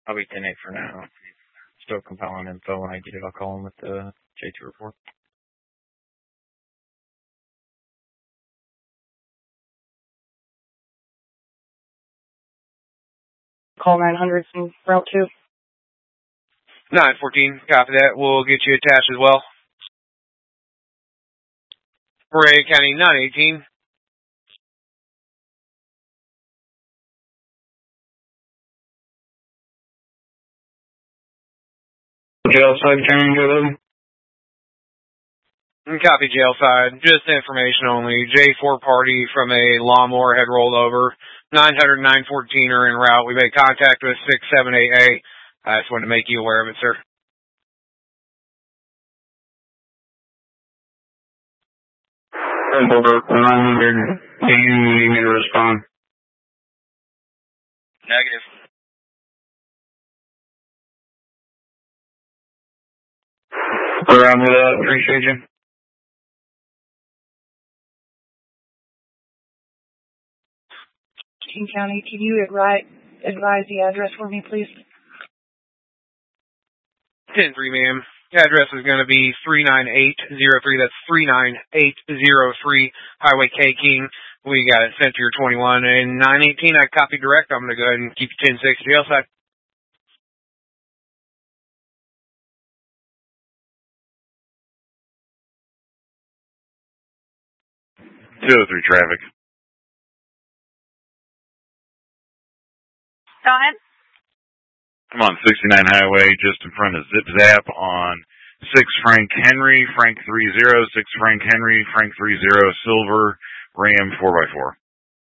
I'll be 10-8 for now. Still compiling info. When I get it, I'll call him with the J2 report. Call 900 from Route 2. 914, copy that. We'll get you attached as well. Brea County 918. Jail side, can you Copy jail side. Just information only. J4 party from a lawnmower had rolled over. 900 914 are en route. We made contact with 678A. I just wanted to make you aware of it, sir. Over 900. Do you need me to respond? Negative. Around with that. Appreciate you. King County, can you advise the address for me, please? 10-3, ma'am. The address is going to be 39803. That's 39803 Highway K King. We got it sent to your 21. And 918, I copy direct. I'm going to go ahead and keep you 10-6 jail side. traffic. Go ahead. I'm on 69 Highway, just in front of Zip Zap on 6 Frank Henry, Frank 30, 6 Frank Henry, Frank 30, Silver, Ram 4x4.